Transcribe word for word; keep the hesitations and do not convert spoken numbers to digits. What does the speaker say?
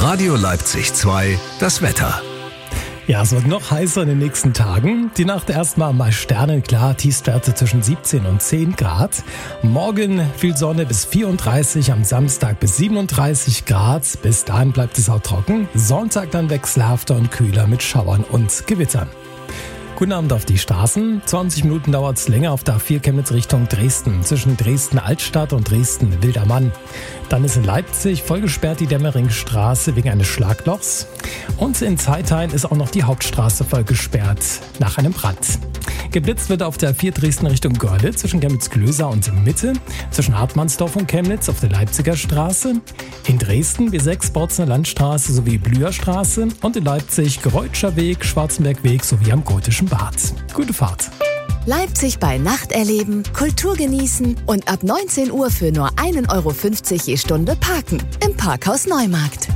Radio Leipzig zwei, das Wetter. Ja, es wird noch heißer in den nächsten Tagen. Die Nacht erstmal mal sternenklar, Tiefstwerte zwischen siebzehn und zehn Grad. Morgen viel Sonne bis vierunddreißig, am Samstag bis siebenunddreißig Grad. Bis dahin bleibt es auch trocken. Sonntag dann wechselhafter und kühler mit Schauern und Gewittern. Guten Abend auf die Straßen. zwanzig Minuten dauert es länger auf der A vier Chemnitz Richtung Dresden. Zwischen Dresden-Altstadt und Dresden-Wildermann. Dann ist in Leipzig vollgesperrt die Dämmeringstraße wegen eines Schlaglochs. Und in Zeithain ist auch noch die Hauptstraße vollgesperrt nach einem Brand. Geblitzt wird auf der A vier Dresden Richtung Görlitz zwischen Chemnitz-Klöser und Mitte, zwischen Hartmannsdorf und Chemnitz auf der Leipziger Straße, in Dresden B sechs Borzner Landstraße sowie Blüherstraße und in Leipzig Greutscher Weg, Schwarzenbergweg sowie am Gotischen Bad. Gute Fahrt! Leipzig bei Nacht erleben, Kultur genießen und ab neunzehn Uhr für nur ein Euro fünfzig je Stunde parken im Parkhaus Neumarkt.